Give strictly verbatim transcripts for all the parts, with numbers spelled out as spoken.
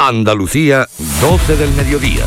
Andalucía, doce del mediodía.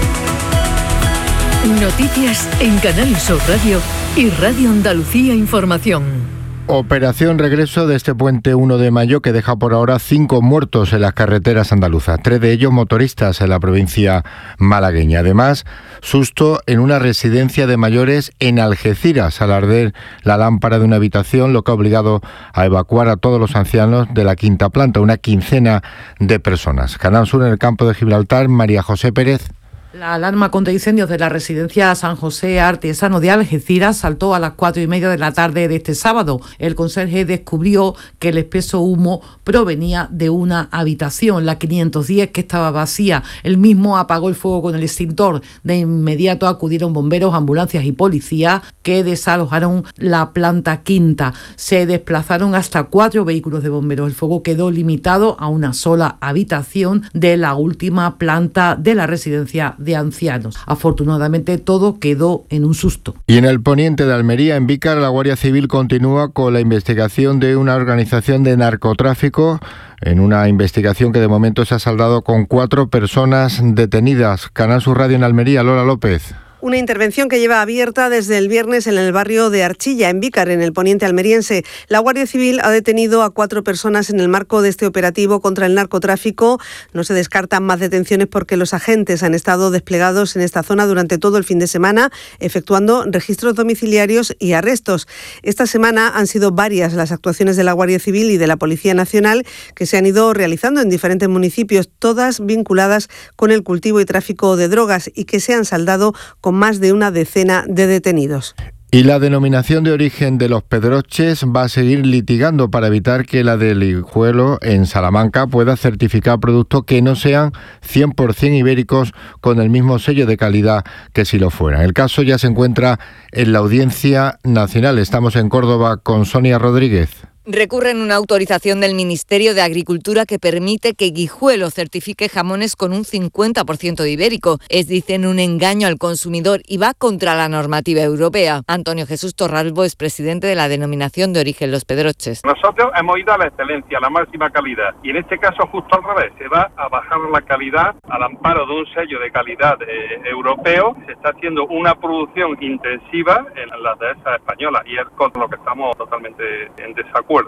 Noticias en Canal Sur Radio y Radio Andalucía Información. Operación regreso de este puente uno de mayo que deja por ahora cinco muertos en las carreteras andaluzas, tres de ellos motoristas en la provincia malagueña. Además, susto en una residencia de mayores en Algeciras al arder la lámpara de una habitación, lo que ha obligado a evacuar a todos los ancianos de la quinta planta, una quincena de personas. Canal Sur en el campo de Gibraltar, María José Pérez. La alarma contra incendios de la residencia San José Artesano de Algeciras saltó a las cuatro y media de la tarde de este sábado. El conserje descubrió que el espeso humo provenía de una habitación, la quinientos diez, que estaba vacía. Él mismo apagó el fuego con el extintor. De inmediato acudieron bomberos, ambulancias y policía que desalojaron la planta quinta. Se desplazaron hasta cuatro vehículos de bomberos. El fuego quedó limitado a una sola habitación de la última planta de la residencia de ancianos. Afortunadamente todo quedó en un susto. Y en el poniente de Almería, en Vícar, la Guardia Civil continúa con la investigación de una organización de narcotráfico, en una investigación que de momento se ha saldado con cuatro personas detenidas. Canal Sur Radio en Almería, Lola López. Una intervención que lleva abierta desde el viernes en el barrio de Archilla, en Vícar, en el poniente almeriense. La Guardia Civil ha detenido a cuatro personas en el marco de este operativo contra el narcotráfico. No se descartan más detenciones porque los agentes han estado desplegados en esta zona durante todo el fin de semana, efectuando registros domiciliarios y arrestos. Esta semana han sido varias las actuaciones de la Guardia Civil y de la Policía Nacional que se han ido realizando en diferentes municipios, todas vinculadas con el cultivo y tráfico de drogas y que se han saldado con más de una decena de detenidos. Y la denominación de origen de los Pedroches va a seguir litigando para evitar que la del Guijuelo en Salamanca pueda certificar productos que no sean cien por ciento ibéricos con el mismo sello de calidad que si lo fueran. El caso ya se encuentra en la Audiencia Nacional. Estamos en Córdoba con Sonia Rodríguez. Recurren una autorización del Ministerio de Agricultura que permite que Guijuelo certifique jamones con un cincuenta por ciento de ibérico. Es, dicen, un engaño al consumidor y va contra la normativa europea. Antonio Jesús Torralbo es presidente de la denominación de origen Los Pedroches. Nosotros hemos ido a la excelencia, a la máxima calidad, y en este caso justo al revés, se va a bajar la calidad al amparo de un sello de calidad eh, europeo. Se está haciendo una producción intensiva en las dehesas españolas y es con lo que estamos totalmente en desacuerdo.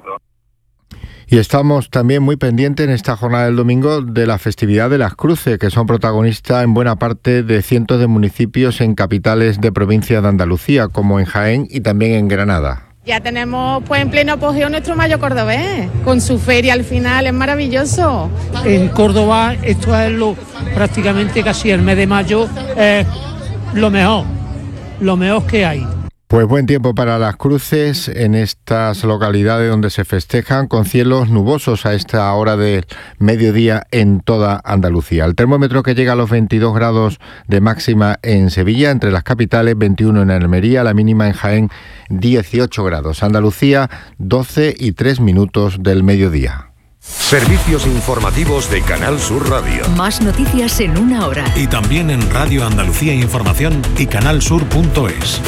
Y estamos también muy pendientes en esta jornada del domingo de la festividad de las Cruces, que son protagonistas en buena parte de cientos de municipios en capitales de provincias de Andalucía, como en Jaén y también en Granada. Ya tenemos pues en pleno apogeo nuestro Mayo cordobés, con su feria al final, es maravilloso. En Córdoba esto es lo prácticamente casi el mes de mayo, es lo mejor, lo mejor que hay. Pues buen tiempo para las cruces en estas localidades donde se festejan, con cielos nubosos a esta hora del mediodía en toda Andalucía. El termómetro que llega a los veintidós grados de máxima en Sevilla, entre las capitales, veintiuno en Almería, la mínima en Jaén, dieciocho grados. Andalucía, doce y tres minutos del mediodía. Servicios informativos de Canal Sur Radio. Más noticias en una hora. Y también en Radio Andalucía Información y canalsur punto es.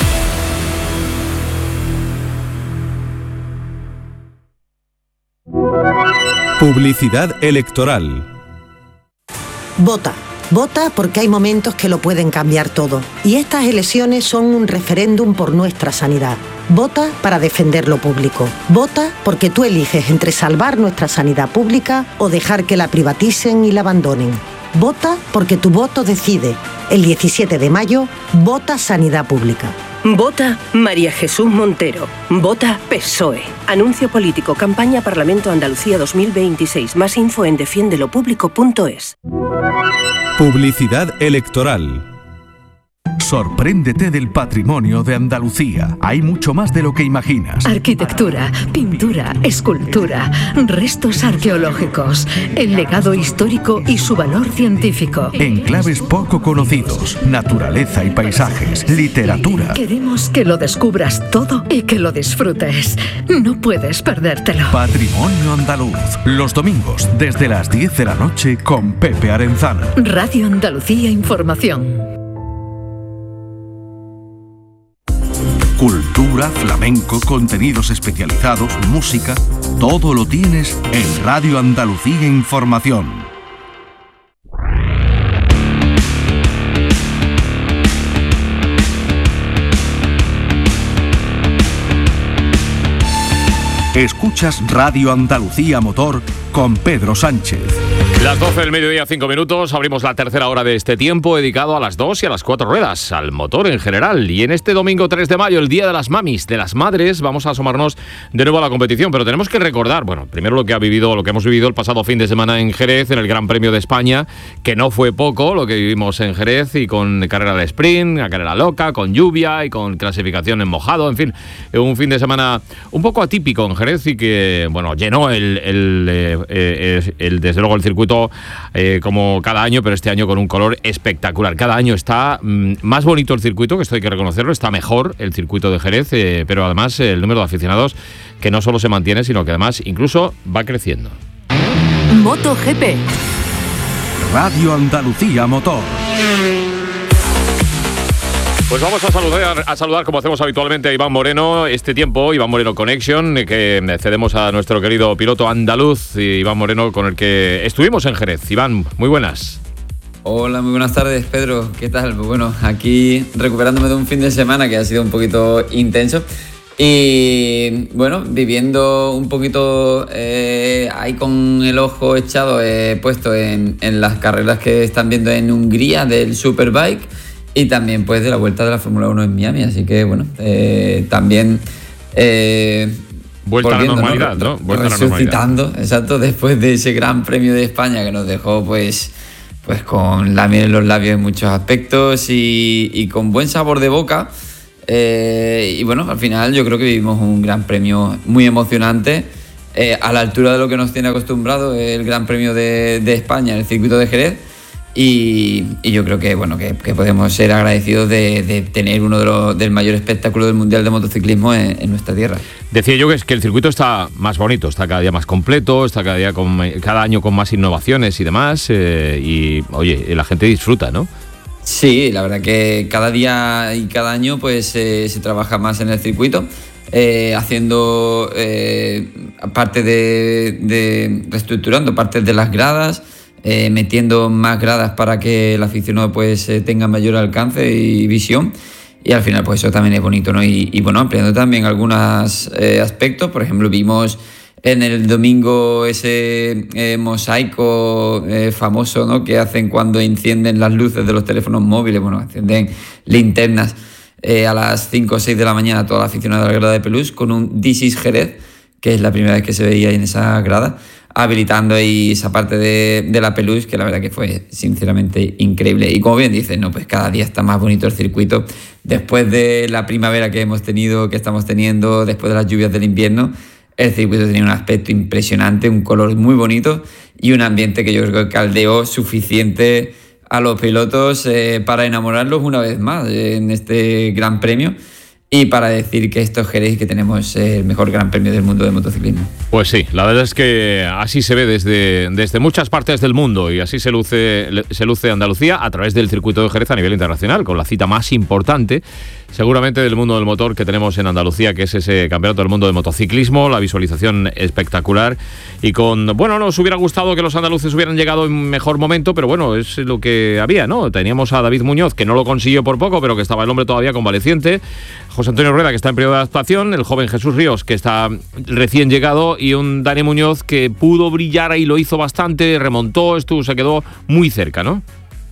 Publicidad electoral. Vota. Vota porque hay momentos que lo pueden cambiar todo. Y estas elecciones son un referéndum por nuestra sanidad. Vota para defender lo público. Vota porque tú eliges entre salvar nuestra sanidad pública o dejar que la privaticen y la abandonen. Vota porque tu voto decide. El diecisiete de mayo, vota Sanidad Pública. Vota María Jesús Montero. Vota P S O E. Anuncio político. Campaña Parlamento Andalucía dos mil veintiséis. Más info en defiende lo público punto es. Publicidad electoral. Sorpréndete del patrimonio de Andalucía. Hay mucho más de lo que imaginas. Arquitectura, pintura, escultura, restos arqueológicos, el legado histórico y su valor científico. Enclaves poco conocidos, naturaleza y paisajes, literatura. Queremos que lo descubras todo y que lo disfrutes. No puedes perdértelo. Patrimonio andaluz. Los domingos desde las diez de la noche con Pepe Arenzano. Radio Andalucía Información. Cultura, flamenco, contenidos especializados, música, todo lo tienes en Radio Andalucía Información. Escuchas Radio Andalucía Motor con Pedro Sánchez. Las doce del mediodía, cinco minutos, abrimos la tercera hora de este tiempo dedicado a las dos y a las cuatro ruedas, al motor en general. Y en este domingo tres de mayo, el Día de las Mamis, de las Madres, vamos a asomarnos de nuevo a la competición. Pero tenemos que recordar, bueno, primero lo que ha vivido, lo que hemos vivido el pasado fin de semana en Jerez, en el Gran Premio de España, que no fue poco lo que vivimos en Jerez, y con carrera de sprint, una carrera loca, con lluvia y con clasificación en mojado, en fin, un fin de semana un poco atípico en Jerez y que, bueno, llenó el, el, eh, eh, el desde luego el circuito Eh, como cada año, pero este año con un color espectacular. Cada año está mm, más bonito el circuito, que esto hay que reconocerlo, está mejor el circuito de Jerez, eh, pero además eh, el número de aficionados que no solo se mantiene, sino que además incluso va creciendo. MotoGP. Radio Andalucía Motor. Pues vamos a saludar, a saludar como hacemos habitualmente a Iván Moreno, este tiempo, Iván Moreno Connection, que cedemos a nuestro querido piloto andaluz, Iván Moreno, con el que estuvimos en Jerez. Iván, muy buenas. Hola, muy buenas tardes, Pedro. ¿Qué tal? Pues bueno, aquí recuperándome de un fin de semana que ha sido un poquito intenso y bueno, viviendo un poquito eh, ahí con el ojo echado eh, puesto en, en las carreras que están viendo en Hungría del Superbike. Y también pues de la vuelta de la Fórmula uno en Miami, así que bueno, eh, también eh, vuelta a la normalidad, ¿no? ¿no? Vuelta resucitando, a la normalidad. Exacto, después de ese Gran Premio de España que nos dejó pues, pues con la miel en los labios en muchos aspectos y, y con buen sabor de boca. Eh, y bueno, al final yo creo que vivimos un Gran Premio muy emocionante, eh, a la altura de lo que nos tiene acostumbrado el Gran Premio de, de España en el circuito de Jerez. Y, y yo creo que bueno que, que podemos ser agradecidos de, de tener uno de los del mayor espectáculo del Mundial de Motociclismo en, en nuestra tierra. Decía yo que es que el circuito está más bonito, está cada día más completo, está cada día con, cada año con más innovaciones y demás, eh, y oye, la gente disfruta, ¿no? Sí, la verdad que cada día y cada año pues eh, se trabaja más en el circuito, eh, haciendo eh, parte de, de reestructurando partes de las gradas. Eh, metiendo más gradas para que el aficionado pues eh, tenga mayor alcance y visión, y al final pues eso también es bonito, ¿no? Y, y bueno, ampliando también algunos eh, aspectos. Por ejemplo, vimos en el domingo ese eh, mosaico eh, famoso, ¿no?, que hacen cuando encienden las luces de los teléfonos móviles, bueno, encienden linternas eh, a las cinco o seis de la mañana toda la aficionada de la grada de Pelús con un This is Jerez, que es la primera vez que se veía en esa grada, habilitando ahí esa parte de, de la Pelús, que la verdad que fue sinceramente increíble. Y como bien dices, no, pues cada día está más bonito el circuito. Después de la primavera que hemos tenido, que estamos teniendo, después de las lluvias del invierno, el circuito tenía un aspecto impresionante, un color muy bonito y un ambiente que yo creo que caldeó suficiente a los pilotos eh, para enamorarlos una vez más eh, en este Gran Premio. Y para decir que esto es Jerez y que tenemos el mejor Gran Premio del mundo de motociclismo. Pues sí, la verdad es que así se ve desde, desde muchas partes del mundo, y así se luce, se luce Andalucía a través del circuito de Jerez a nivel internacional, con la cita más importante seguramente del mundo del motor que tenemos en Andalucía, que es ese Campeonato del Mundo de Motociclismo, la visualización espectacular, y con, bueno, nos hubiera gustado que los andaluces hubieran llegado en mejor momento, pero bueno, es lo que había, ¿no? Teníamos a David Muñoz, que no lo consiguió por poco, pero que estaba el hombre todavía convaleciente, José Antonio Rueda, que está en periodo de adaptación, el joven Jesús Ríos, que está recién llegado, y un Dani Muñoz que pudo brillar y lo hizo bastante, remontó, estuvo, se quedó muy cerca, ¿no?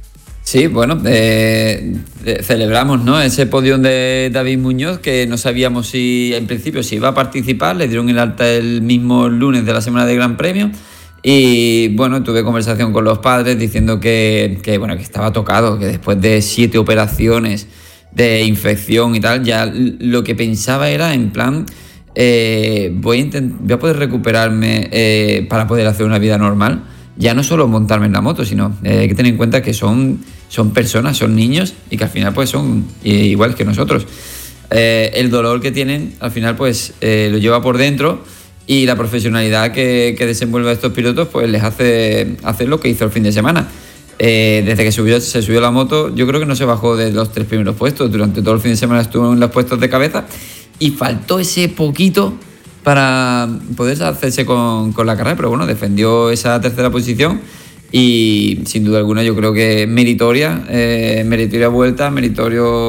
Sí, bueno, eh, celebramos, ¿no?, ese podio de David Muñoz, que no sabíamos si en principio si iba a participar. Le dieron el alta el mismo lunes de la semana de Gran Premio y bueno, tuve conversación con los padres diciendo que, que, bueno, que estaba tocado, que después de siete operaciones de infección y tal, ya lo que pensaba era en plan, eh, voy, a intent- voy a poder recuperarme eh, para poder hacer una vida normal. Ya no solo montarme en la moto, sino eh, hay que tener en cuenta que son, son personas, son niños, y que al final pues son iguales que nosotros. Eh, el dolor que tienen al final pues eh, lo lleva por dentro, y la profesionalidad que, que desenvuelve a estos pilotos pues les hace hacer lo que hizo el fin de semana. Eh, desde que subió, se subió la moto, yo creo que no se bajó de los tres primeros puestos. Durante todo el fin de semana estuvo en los puestos de cabeza y faltó ese poquito para poder hacerse con, con la carrera, pero bueno, defendió esa tercera posición y sin duda alguna yo creo que meritoria, eh, meritoria vuelta, meritorio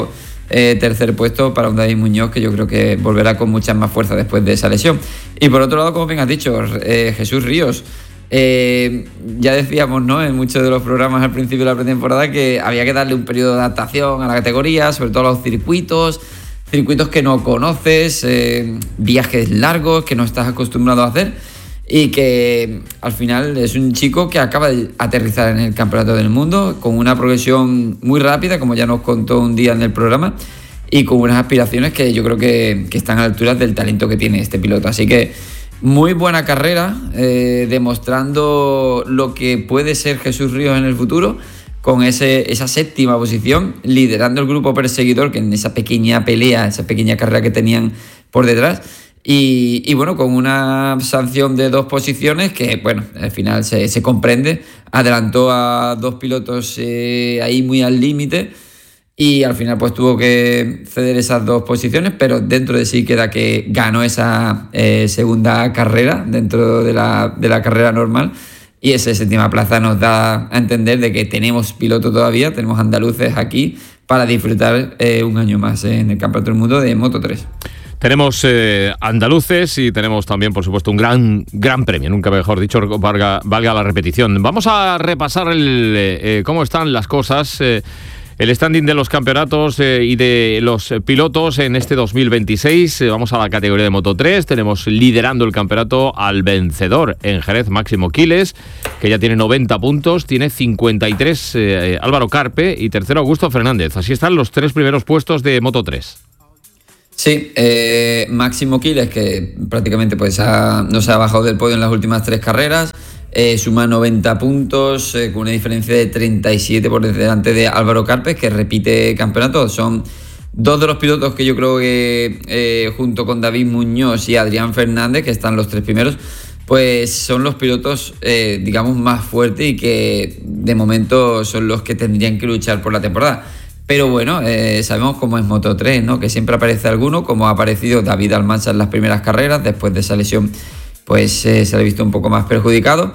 eh, tercer puesto para un David Muñoz que yo creo que volverá con mucha más fuerza después de esa lesión. Y por otro lado, como bien has dicho, eh, Jesús Ríos, eh, ya decíamos, ¿no?, en muchos de los programas al principio de la pretemporada que había que darle un periodo de adaptación a la categoría, sobre todo a los circuitos, circuitos que no conoces, eh, viajes largos que no estás acostumbrado a hacer, y que al final es un chico que acaba de aterrizar en el Campeonato del Mundo con una progresión muy rápida, como ya nos contó un día en el programa, y con unas aspiraciones que yo creo que, que están a la altura del talento que tiene este piloto. Así que muy buena carrera, eh, demostrando lo que puede ser Jesús Ríos en el futuro, con ese, esa séptima posición, liderando el grupo perseguidor, que en esa pequeña pelea, esa pequeña carrera que tenían por detrás, y, y bueno, con una sanción de dos posiciones que, bueno, al final se, se comprende, adelantó a dos pilotos eh, ahí muy al límite, y al final pues tuvo que ceder esas dos posiciones, pero dentro de sí queda que ganó esa eh, segunda carrera dentro de la, de la carrera normal, y esa séptima plaza nos da a entender de que tenemos piloto todavía, tenemos andaluces aquí para disfrutar eh, un año más eh, en el Campeonato del Mundo de Moto tres. Tenemos eh, andaluces y tenemos también, por supuesto, un gran gran premio, nunca mejor dicho, valga, valga la repetición. Vamos a repasar el, eh, cómo están las cosas, eh, el standing de los campeonatos eh, y de los pilotos en este dos mil veintiséis. Eh, vamos a la categoría de Moto tres. Tenemos liderando el campeonato al vencedor en Jerez, Máximo Quiles, que ya tiene noventa puntos, tiene cincuenta y tres eh, Álvaro Carpe y tercero Augusto Fernández. Así están los tres primeros puestos de Moto tres. Sí, eh, Máximo Quiles, que prácticamente pues ha, no se ha bajado del podio en las últimas tres carreras, eh, suma noventa puntos, eh, con una diferencia de treinta y siete por delante de Álvaro Carpes, que repite campeonato. Son dos de los pilotos que yo creo que eh, junto con David Muñoz y Adrián Fernández, que están los tres primeros, pues son los pilotos, eh, digamos, más fuertes y que de momento son los que tendrían que luchar por la temporada. Pero bueno, eh, sabemos cómo es Moto tres, ¿no?, que siempre aparece alguno, como ha aparecido David Almanza en las primeras carreras. Después de esa lesión pues eh, se le ha visto un poco más perjudicado,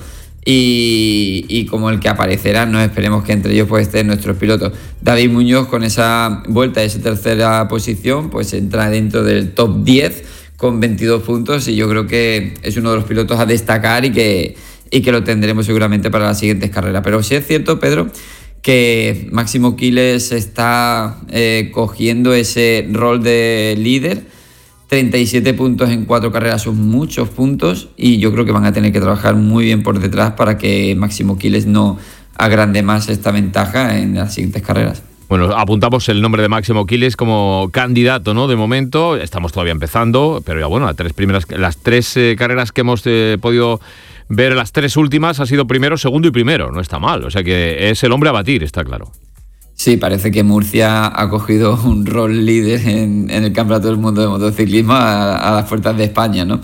y, y como el que aparecerá, no esperemos que entre ellos pues estén nuestros pilotos. David Muñoz, con esa vuelta, esa tercera posición, pues entra dentro del top diez con veintidós puntos, y yo creo que es uno de los pilotos a destacar y que, y que lo tendremos seguramente para las siguientes carreras. Pero sí es cierto, Pedro, que Máximo Quiles está eh, cogiendo ese rol de líder. treinta y siete puntos en cuatro carreras son muchos puntos, y yo creo que van a tener que trabajar muy bien por detrás para que Máximo Quiles no agrande más esta ventaja en las siguientes carreras. Bueno, apuntamos el nombre de Máximo Quiles como candidato, ¿no? De momento, estamos todavía empezando, pero ya bueno, las tres primeras, las tres eh, carreras que hemos eh, podido ver, las tres últimas, ha sido primero, segundo y primero. No está mal, o sea que es el hombre a batir, está claro. Sí, parece que Murcia ha cogido un rol líder en, en el Campeonato del Mundo de Motociclismo a, a las puertas de España, ¿no?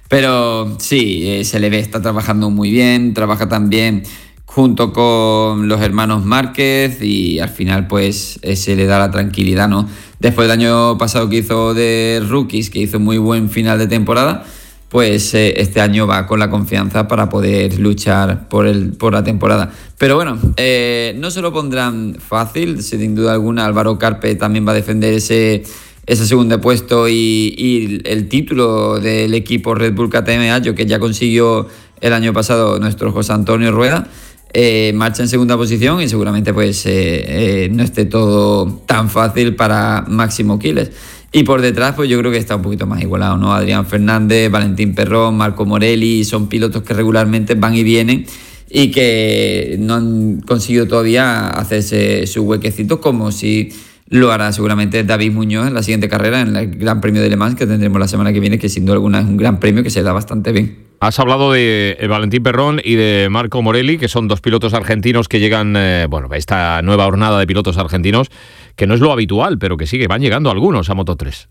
Pero sí, eh, se le ve, está trabajando muy bien, trabaja también junto con los hermanos Márquez, y al final pues eh, se le da la tranquilidad, ¿no? Después del año pasado que hizo de Rookies, que hizo muy buen final de temporada, pues eh, este año va con la confianza para poder luchar por, el, por la temporada. Pero bueno, eh, no se lo pondrán fácil, sin duda alguna. Álvaro Carpe también va a defender ese, ese segundo puesto y, y el título del equipo Red Bull K T M Ayo, que ya consiguió el año pasado nuestro José Antonio Rueda. Eh, marcha en segunda posición, y seguramente pues eh, eh, no esté todo tan fácil para Máximo Quiles. Y por detrás, pues yo creo que está un poquito más igualado, ¿no? Adrián Fernández, Valentín Perrón, Marco Morelli, son pilotos que regularmente van y vienen y que no han conseguido todavía hacerse su huequecito, como si lo hará seguramente David Muñoz en la siguiente carrera, en el Gran Premio de Le Mans, que tendremos la semana que viene, que sin duda alguna es un gran premio que se da bastante bien. Has hablado de Valentín Perrón y de Marco Morelli, que son dos pilotos argentinos que llegan, eh, bueno, a esta nueva jornada de pilotos argentinos, que no es lo habitual, pero que sí, que van llegando algunos a Moto tres.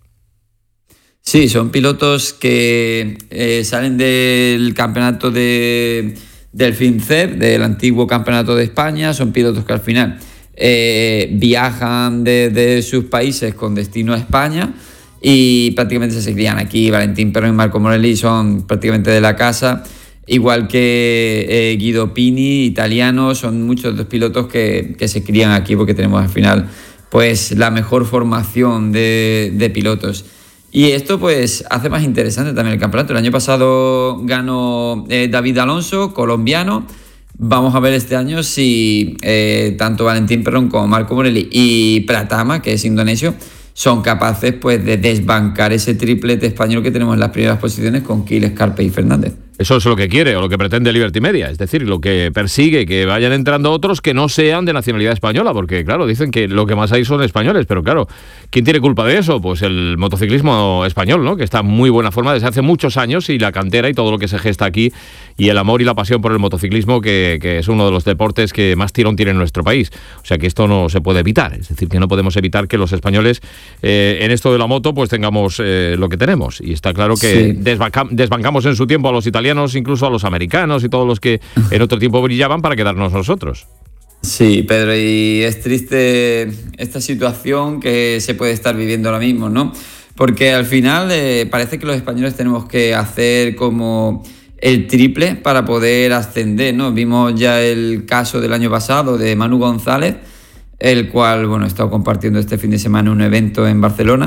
Sí, son pilotos que eh, salen del campeonato de, del FinCEP, del antiguo campeonato de España. Son pilotos que al final eh, viajan desde de sus países con destino a España, y prácticamente se crían aquí. Valentín Perrón y Marco Morelli son prácticamente de la casa, igual que eh, Guido Pini, italiano. Son muchos de los pilotos que, que se crían aquí, porque tenemos al final pues la mejor formación de, de pilotos. Y esto pues hace más interesante también el campeonato. El año pasado ganó eh, David Alonso, colombiano. Vamos a ver este año si eh, tanto Valentín Perrón como Marco Morelli y Pratama, que es indonesio, son capaces pues de desbancar ese triplete español que tenemos en las primeras posiciones con Kiel, Scarpe y Fernández. Eso es lo que quiere o lo que pretende Liberty Media, es decir, lo que persigue, que vayan entrando otros que no sean de nacionalidad española, porque claro, dicen que lo que más hay son españoles, pero claro, ¿quién tiene culpa de eso? Pues el motociclismo español, ¿no? Que está en muy buena forma desde hace muchos años, y la cantera y todo lo que se gesta aquí, y el amor y la pasión por el motociclismo, que, que es uno de los deportes que más tirón tiene en nuestro país. O sea que esto no se puede evitar, es decir, que no podemos evitar que los españoles eh, en esto de la moto pues tengamos eh, lo que tenemos, y está claro que sí. desbanca, desbancamos en su tiempo a los italianos, incluso a los americanos y todos los que en otro tiempo brillaban para quedarnos nosotros. Sí, Pedro, y es triste esta situación que se puede estar viviendo ahora mismo, ¿no? Porque al final eh, parece que los españoles tenemos que hacer como el triple para poder ascender, ¿no? Vimos ya el caso del año pasado de Manu González, el cual, bueno, he estado compartiendo este fin de semana un evento en Barcelona.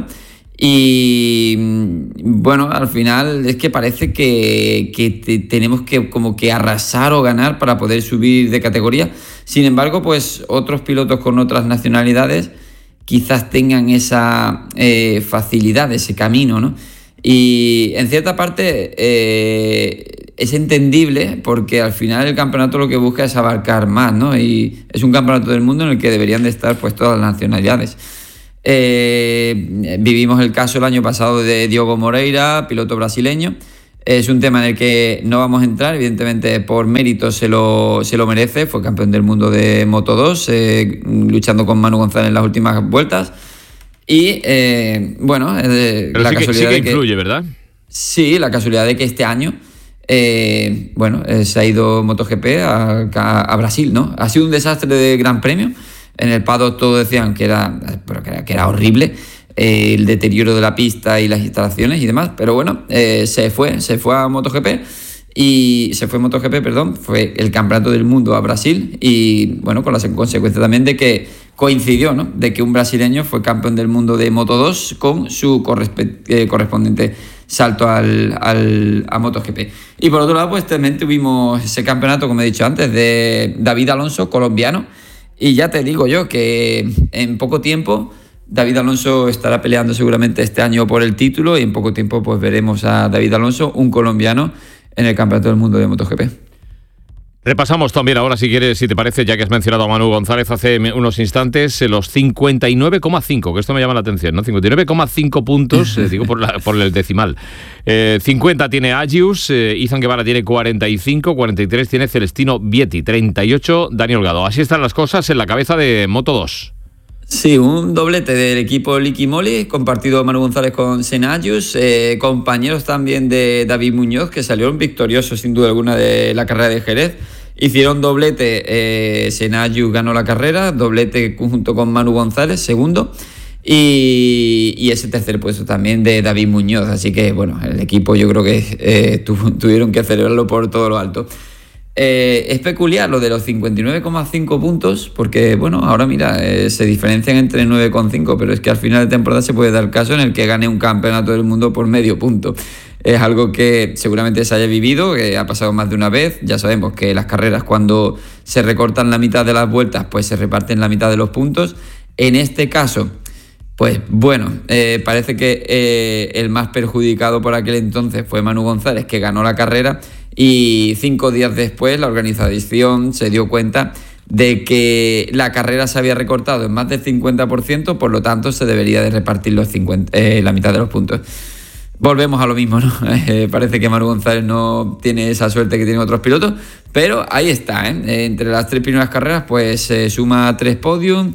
Y bueno, al final es que parece que, que te, tenemos que como que arrasar o ganar para poder subir de categoría. Sin embargo, pues otros pilotos con otras nacionalidades quizás tengan esa eh, facilidad, ese camino, ¿no? Y en cierta parte eh, es entendible, porque al final el campeonato lo que busca es abarcar más, ¿no? Y es un campeonato del mundo en el que deberían de estar pues todas las nacionalidades. Eh, vivimos el caso el año pasado de Diogo Moreira, piloto brasileño. Es un tema en el que no vamos a entrar, evidentemente por mérito se lo, se lo merece. Fue campeón del mundo de Moto dos, eh, luchando con Manu González en las últimas vueltas. Y eh, bueno, eh, Pero la sí que, casualidad sí que de que, influye, ¿verdad? Sí, la casualidad de que este año eh, bueno, eh, se ha ido MotoGP a, a, a Brasil, ¿no? Ha sido un desastre de Gran Premio. En el paddock todos decían que era, pero que era, que era horrible eh, el deterioro de la pista y las instalaciones y demás, pero bueno, eh, se fue, se fue a MotoGP y se fue MotoGP, perdón, fue el campeonato del mundo a Brasil, y bueno, con la consecuencia también de que coincidió, ¿no? De que un brasileño fue campeón del mundo de Moto dos con su corresp- eh, correspondiente salto al, al, a MotoGP. Y por otro lado, pues también tuvimos ese campeonato, como he dicho antes, de David Alonso, colombiano. Y ya te digo yo que en poco tiempo David Alonso estará peleando seguramente este año por el título, y en poco tiempo pues veremos a David Alonso, un colombiano, en el Campeonato del Mundo de MotoGP. Repasamos también ahora, si quieres, si te parece, ya que has mencionado a Manu González hace unos instantes, los cincuenta y nueve coma cinco, que esto me llama la atención, ¿no? cincuenta y nueve coma cinco puntos, eh, digo por, la, por el decimal. Eh, cincuenta tiene Agius, eh, Izan Guevara tiene cuarenta y cinco, cuarenta y tres tiene Celestino Vietti, treinta y ocho Dani Holgado. Así están las cosas en la cabeza de Moto dos. Sí, un doblete del equipo Liqui Moly, compartido Manu González con Senna Agius, eh, compañeros también de David Muñoz, que salieron victoriosos sin duda alguna de la carrera de Jerez. Hicieron doblete, eh, Senna Agius ganó la carrera, doblete junto con Manu González, segundo, y, y ese tercer puesto también de David Muñoz. Así que bueno, el equipo yo creo que eh, tu, tuvieron que celebrarlo por todo lo alto. Eh, es peculiar lo de los cincuenta y nueve coma cinco puntos, porque bueno, ahora mira, eh, se diferencian entre nueve coma cinco, pero es que al final de temporada se puede dar el caso en el que gane un campeonato del mundo por medio punto. Es algo que seguramente se haya vivido, que ha pasado más de una vez. Ya sabemos que las carreras, cuando se recortan la mitad de las vueltas, pues se reparten la mitad de los puntos. En este caso, pues bueno, eh, parece que eh, el más perjudicado por aquel entonces fue Manu González, que ganó la carrera, y cinco días después la organización se dio cuenta de que la carrera se había recortado en más del cincuenta por ciento, por lo tanto se debería de repartir los cincuenta, eh, la mitad de los puntos. Volvemos a lo mismo, ¿no? Eh, parece que Manu González no tiene esa suerte que tienen otros pilotos, pero ahí está, ¿eh? Entre las tres primeras carreras, pues se eh, suma tres podiums,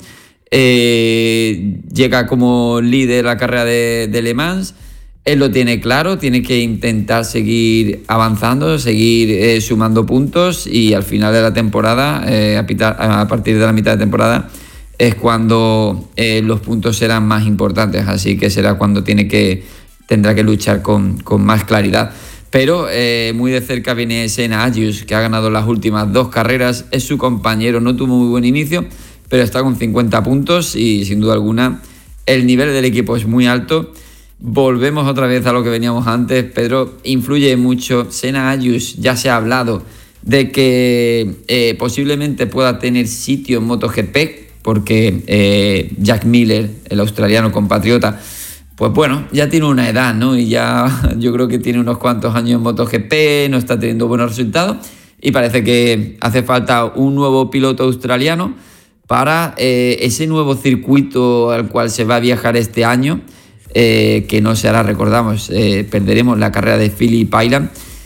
eh, llega como líder la carrera de, de Le Mans. Él lo tiene claro, tiene que intentar seguir avanzando, seguir eh, sumando puntos, y al final de la temporada, eh, a, pitar, a partir de la mitad de temporada, es cuando eh, los puntos serán más importantes, así que será cuando tiene que tendrá que luchar con, con más claridad. Pero eh, muy de cerca viene Senna Agius, que ha ganado las últimas dos carreras, es su compañero, no tuvo muy buen inicio, pero está con cincuenta puntos y sin duda alguna el nivel del equipo es muy alto. Volvemos otra vez a lo que veníamos antes, Pedro, influye mucho. Senna Agius, ya se ha hablado de que eh, posiblemente pueda tener sitio en MotoGP, porque eh, Jack Miller, el australiano compatriota, pues bueno, ya tiene una edad, ¿no? Y ya yo creo que tiene unos cuantos años en MotoGP, no está teniendo buenos resultados y parece que hace falta un nuevo piloto australiano para eh, ese nuevo circuito al cual se va a viajar este año, eh, que no se hará, recordamos, eh, perderemos la carrera de Phillip Island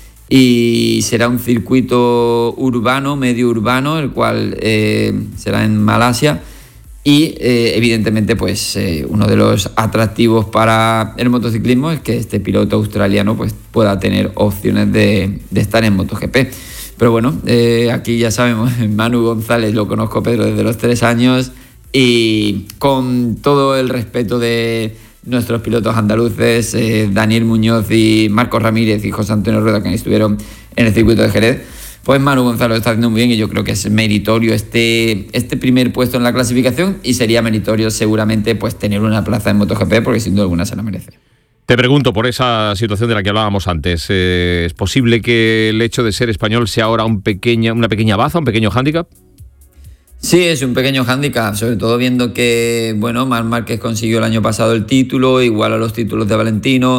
y será un circuito urbano, medio urbano, el cual eh, será en Malasia. Y eh, evidentemente pues eh, uno de los atractivos para el motociclismo es que este piloto australiano pues pueda tener opciones de, de estar en MotoGP. Pero bueno, eh, aquí ya sabemos, Manu González lo conozco, Pedro, desde los tres años y con todo el respeto de nuestros pilotos andaluces, eh, Daniel Muñoz y Marcos Ramírez y José Antonio Rueda, que estuvieron en el circuito de Jerez, pues Manu González lo está haciendo muy bien y yo creo que es meritorio este, este primer puesto en la clasificación y sería meritorio seguramente pues tener una plaza en MotoGP porque sin duda alguna se la merece. Te pregunto por esa situación de la que hablábamos antes. Eh, ¿Es posible que el hecho de ser español sea ahora un pequeña, una pequeña baza, un pequeño hándicap? Sí, es un pequeño hándicap, sobre todo viendo que, bueno, Marc Márquez consiguió el año pasado el título, igual a los títulos de Valentino.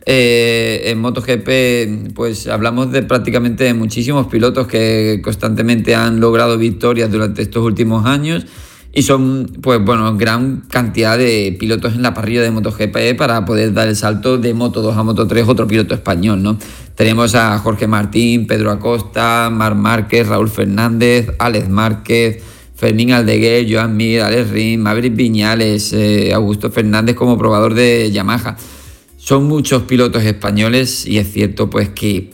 Eh, en MotoGP pues hablamos de prácticamente de muchísimos pilotos que constantemente han logrado victorias durante estos últimos años y son pues bueno gran cantidad de pilotos en la parrilla de MotoGP para poder dar el salto de Moto dos a Moto tres, otro piloto español, ¿no? Tenemos a Jorge Martín, Pedro Acosta, Marc Márquez, Raúl Fernández, Alex Márquez, Fermín Aldeguer, Joan Mir, Alex Rins, Maverick Viñales, eh, Augusto Fernández como probador de Yamaha. Son muchos pilotos españoles y es cierto pues que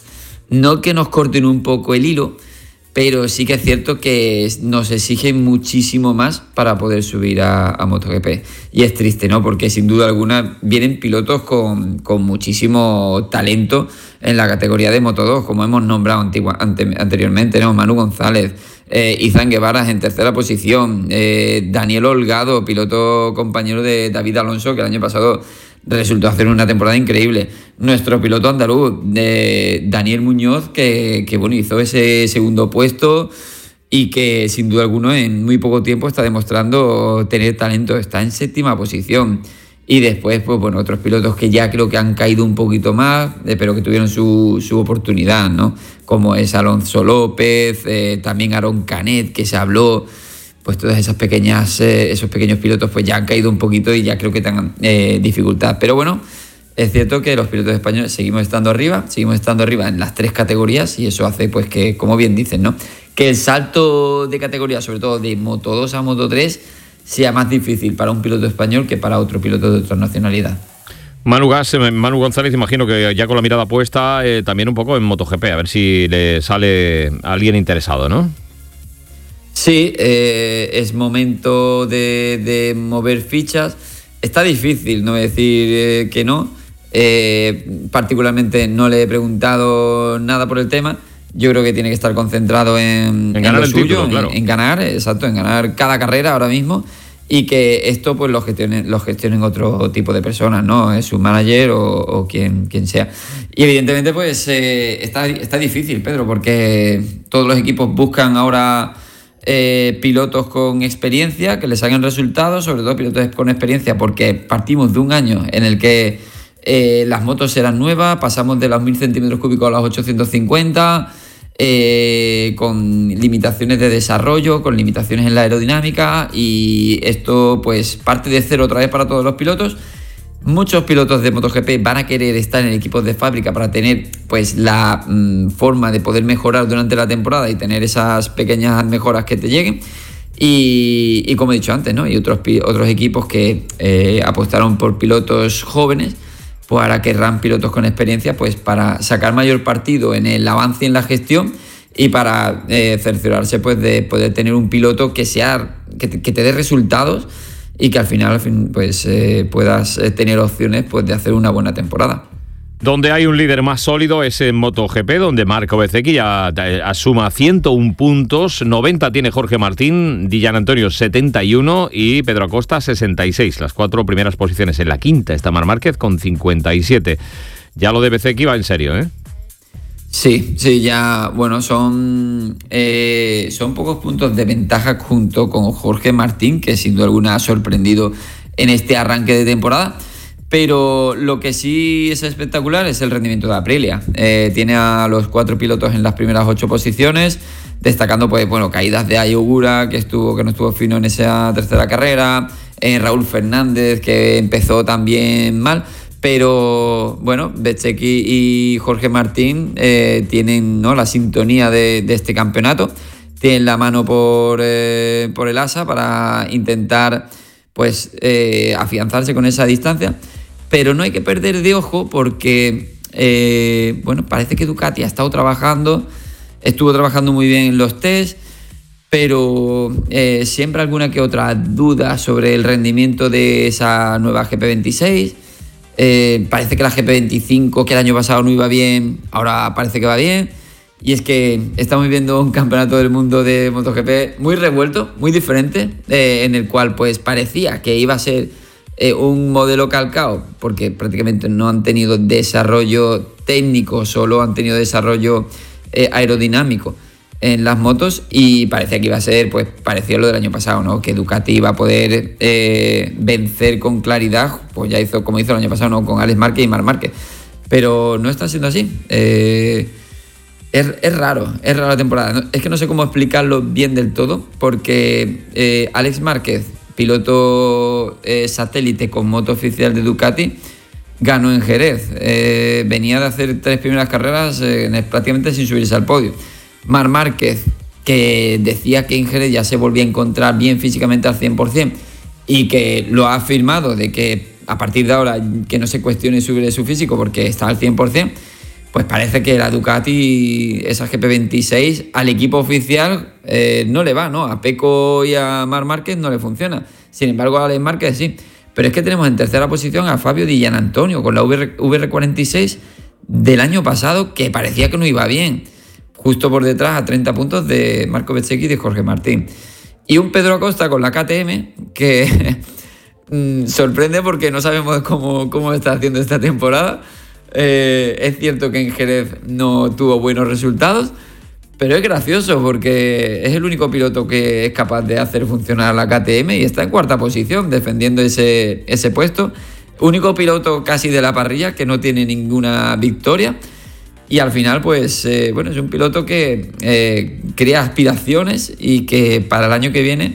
no que nos corten un poco el hilo, pero sí que es cierto que nos exigen muchísimo más para poder subir a, a MotoGP. Y es triste, ¿no? Porque sin duda alguna vienen pilotos con, con muchísimo talento en la categoría de Moto dos, como hemos nombrado antigua, ante, anteriormente, ¿no? Manu González, eh, Izan Guevara en tercera posición, eh, Daniel Holgado, piloto compañero de David Alonso, que el año pasado resultó hacer una temporada increíble. Nuestro piloto andaluz, eh, Daniel Muñoz, que, que bueno, hizo ese segundo puesto y que sin duda alguna en muy poco tiempo está demostrando tener talento, está en séptima posición. Y después, pues bueno, otros pilotos que ya creo que han caído un poquito más, eh, pero que tuvieron su, su oportunidad, ¿no? Como es Alonso López, eh, también Aaron Canet, que se habló. Pues todas esas pequeñas, eh, esos pequeños pilotos pues ya han caído un poquito y ya creo que tengan eh, dificultad. Pero bueno, es cierto que los pilotos españoles seguimos estando arriba, seguimos estando arriba en las tres categorías y eso hace pues que, como bien dicen, ¿no? Que el salto de categoría, sobre todo de Moto dos a Moto tres, sea más difícil para un piloto español que para otro piloto de otra nacionalidad. Manu Gas, Manu González, imagino que ya con la mirada puesta eh, también un poco en MotoGP, a ver si le sale a alguien interesado, ¿no? Sí, eh, es momento de, de mover fichas. Está difícil, no voy a decir eh, que no. Eh, particularmente no le he preguntado nada por el tema. Yo creo que tiene que estar concentrado en, en, en ganar lo el suyo, título, en, claro. en ganar, exacto, en ganar cada carrera ahora mismo y que esto pues lo gestionen, lo gestionen otro tipo de personas, ¿no? Es su manager o, o quien, quien sea. Y evidentemente pues eh, está, está difícil, Pedro, porque todos los equipos buscan ahora Eh, pilotos con experiencia, que les hagan resultados, sobre todo pilotos con experiencia, porque partimos de un año en el que eh, las motos eran nuevas, pasamos de los mil centímetros cúbicos a los ochocientos cincuenta, eh, con limitaciones de desarrollo, con limitaciones en la aerodinámica, y esto pues parte de cero otra vez para todos los pilotos. Muchos pilotos de MotoGP van a querer estar en equipos de fábrica para tener pues la mmm, forma de poder mejorar durante la temporada y tener esas pequeñas mejoras que te lleguen. Y, y como he dicho antes, ¿no? Y otros, otros equipos que eh, apostaron por pilotos jóvenes, pues ahora querrán pilotos con experiencia pues para sacar mayor partido en el avance y en la gestión y para eh, cerciorarse pues de poder tener un piloto que, sea, que, te, que te dé resultados y que al final pues eh, puedas tener opciones pues de hacer una buena temporada. Donde hay un líder más sólido es en MotoGP, donde Marco Bezzecchi ya asuma ciento uno puntos, noventa tiene Jorge Martín, Di Giannantonio setenta y uno y Pedro Acosta sesenta y seis. Las cuatro primeras posiciones. En la quinta está Marc Márquez con cincuenta y siete. Ya lo de Bezzecchi va en serio, ¿eh? Sí, sí, ya, bueno, son, eh, son pocos puntos de ventaja junto con Jorge Martín, que sin duda alguna ha sorprendido en este arranque de temporada. Pero lo que sí es espectacular es el rendimiento de Aprilia. Eh, tiene a los cuatro pilotos en las primeras ocho posiciones, destacando pues bueno caídas de Ai Ogura, que estuvo que no estuvo fino en esa tercera carrera, eh, Raúl Fernández, que empezó también mal, pero bueno, Bezzecchi y Jorge Martín eh, tienen, ¿no?, la sintonía de, de este campeonato, tienen la mano por, eh, por el asa para intentar pues eh, afianzarse con esa distancia. Pero no hay que perder de ojo porque, eh, bueno, parece que Ducati ha estado trabajando, estuvo trabajando muy bien en los test, pero eh, siempre alguna que otra duda sobre el rendimiento de esa nueva G P veintiséis. Eh, parece que la G P veinticinco, que el año pasado no iba bien, ahora parece que va bien. Y es que estamos viviendo un campeonato del mundo de MotoGP muy revuelto, muy diferente, eh, en el cual pues parecía que iba a ser Eh, un modelo calcado, porque prácticamente no han tenido desarrollo técnico, solo han tenido desarrollo eh, aerodinámico en las motos, y parecía que iba a ser pues parecido a lo del año pasado, ¿no?, que Ducati iba a poder eh, vencer con claridad, pues ya hizo como hizo el año pasado, ¿no?, con Alex Márquez y Marc Márquez, pero no está siendo así. eh, es, es raro, es raro la temporada, es que no sé cómo explicarlo bien del todo, porque eh, Alex Márquez, piloto eh, satélite con moto oficial de Ducati, ganó en Jerez. Eh, venía de hacer tres primeras carreras eh, prácticamente sin subirse al podio. Marc Márquez, que decía que en Jerez ya se volvía a encontrar bien físicamente al cien por ciento y que lo ha afirmado de que a partir de ahora que no se cuestione subir su físico porque está al cien por ciento, pues parece que la Ducati, esa G P veintiséis, al equipo oficial eh, no le va, ¿no? A Pecco y a Marc Márquez no le funciona. Sin embargo, a Alex Márquez sí. Pero es que tenemos en tercera posición a Fabio Di Giannantonio con la V R cuarenta y seis del año pasado, que parecía que no iba bien. Justo por detrás, a treinta puntos, de Marco Bezzecchi y de Jorge Martín. Y un Pedro Acosta con la K T M que sorprende porque no sabemos cómo, cómo está haciendo esta temporada. Eh, es cierto que en Jerez no tuvo buenos resultados, pero es gracioso porque es el único piloto que es capaz de hacer funcionar la K T M y está en cuarta posición defendiendo ese, ese puesto. Único piloto casi de la parrilla que no tiene ninguna victoria, y al final pues eh, bueno, es un piloto que eh, crea aspiraciones y que para el año que viene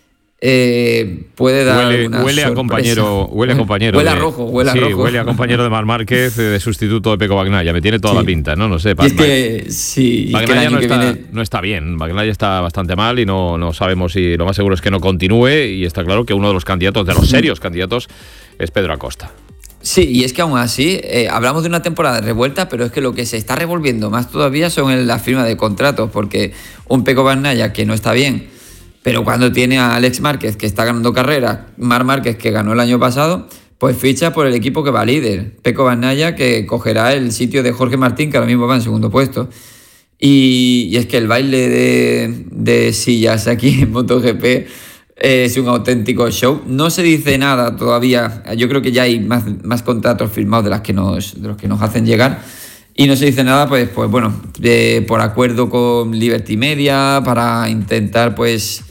Eh, puede dar huele, una huele a compañero huele a compañero huele de, a rojo huele a sí, rojo huele a compañero de Marc Márquez, de sustituto de Pecco Bagnaia. Me tiene toda sí. la pinta, no no sé. Y es que sí, Bagnaia que no, está, viene... no está bien. Bagnaia está bastante mal y no, no sabemos si, lo más seguro es que no continúe, y está claro que uno de los candidatos, de los serios candidatos, es Pedro Acosta. Sí, y es que aún así eh, hablamos de una temporada revuelta, pero es que lo que se está revolviendo más todavía son la firma de contratos, porque un Pecco Bagnaia que no está bien, pero cuando tiene a Alex Márquez, que está ganando carreras, Marc Márquez, que ganó el año pasado, pues ficha por el equipo que va líder. Pecco Bagnaia, que cogerá el sitio de Jorge Martín, que ahora mismo va en segundo puesto. Y, y es que el baile de, de sillas aquí en MotoGP es un auténtico show. No se dice nada todavía. Yo creo que ya hay más, más contratos firmados de, las que nos, de los que nos hacen llegar. Y no se dice nada, pues, pues bueno, eh, por acuerdo con Liberty Media, para intentar, pues,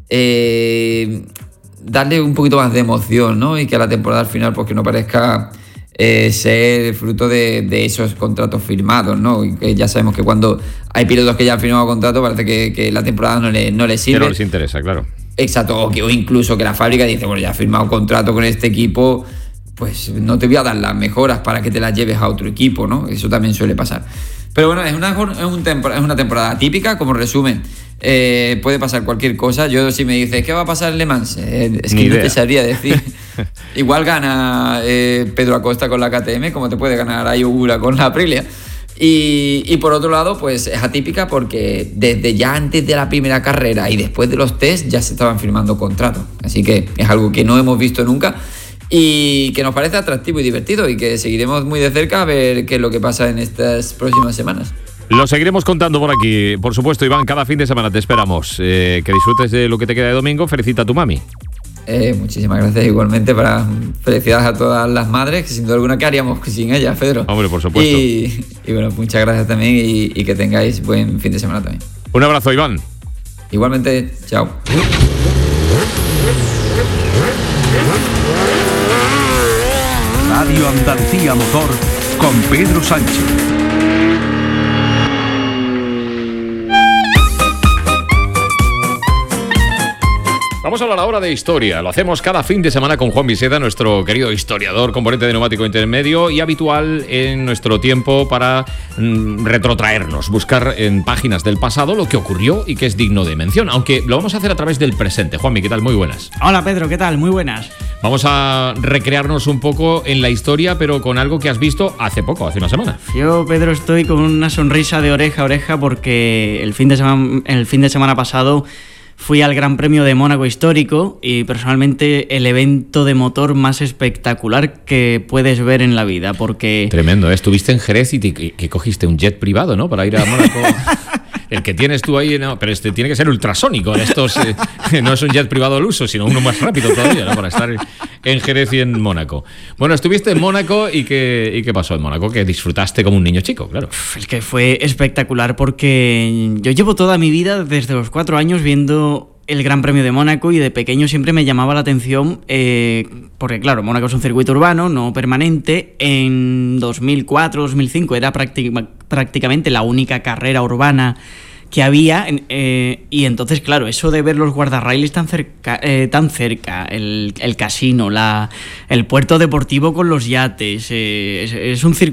eh, darle un poquito más de emoción, ¿no? Y que a la temporada al final, pues, que no parezca eh, ser fruto de, de esos contratos firmados, ¿no? Y que ya sabemos que cuando hay pilotos que ya han firmado contratos, parece que, que la temporada no, le, no les sirve. Que no les interesa, claro. Exacto, o, que, o incluso que la fábrica dice, bueno, ya he firmado contrato con este equipo, pues no te voy a dar las mejoras para que te las lleves a otro equipo, ¿no? Eso también suele pasar. Pero bueno, es una, es un tempor- es una temporada típica, como resumen. Eh, puede pasar cualquier cosa. Yo, si me dices, ¿qué va a pasar en Le Mans? Eh, es que Ni no idea. te sabría decir. Igual gana eh, Pedro Acosta con la K T M, como te puede ganar Ai Ogura con la Aprilia. Y, y por otro lado, pues es atípica porque desde ya antes de la primera carrera y después de los test ya se estaban firmando contratos. Así que es algo que no hemos visto nunca. y que nos parece atractivo y divertido y que seguiremos muy de cerca a ver qué es lo que pasa en estas próximas semanas. Lo seguiremos contando por aquí. Por supuesto, Iván, cada fin de semana te esperamos. Eh, que disfrutes de lo que te queda de domingo. Felicita a tu mami. Eh, muchísimas gracias igualmente. Para felicidades a todas las madres, que sin duda alguna, ¿qué haríamos sin ellas, Pedro? Hombre, por supuesto. Y, y bueno, muchas gracias también y, y que tengáis buen fin de semana también. Un abrazo, Iván. Igualmente, chao. Radio Andalucía Motor con Pedro Sánchez. Vamos a hablar ahora de historia. Lo hacemos cada fin de semana con Juan Biseda, nuestro querido historiador, componente de neumático intermedio y habitual en nuestro tiempo para mm, retrotraernos, buscar en páginas del pasado lo que ocurrió y que es digno de mención, aunque lo vamos a hacer a través del presente. Juanmi, ¿qué tal? Muy buenas. Hola Pedro, ¿qué tal? Muy buenas. Vamos a recrearnos un poco en la historia, pero con algo que has visto hace poco, hace una semana. Yo, Pedro, estoy con una sonrisa de oreja a oreja porque el fin de semana, el fin de semana pasado fui al Gran Premio de Mónaco Histórico y personalmente el evento de motor más espectacular que puedes ver en la vida, porque... Tremendo, ¿eh? Estuviste en Jerez y te, que cogiste un jet privado, ¿no? Para ir a Mónaco. El que tienes tú ahí, no, pero este tiene que ser ultrasónico. Estos eh, no es un jet privado al uso, sino uno más rápido todavía, ¿no? Para estar en Jerez y en Mónaco. Bueno, estuviste en Mónaco y ¿qué, y qué pasó en Mónaco? Que disfrutaste como un niño chico, claro. Es que fue espectacular porque yo llevo toda mi vida, desde los cuatro años, viendo el Gran Premio de Mónaco y de pequeño siempre me llamaba la atención eh, porque, claro, Mónaco es un circuito urbano, no permanente. En dos mil cuatro, dos mil cinco era práctic- prácticamente la única carrera urbana que había eh, y entonces, claro, eso de ver los guardarrailes tan cerca, eh, tan cerca el, el casino, la, el puerto deportivo con los yates, eh, es, es un circuito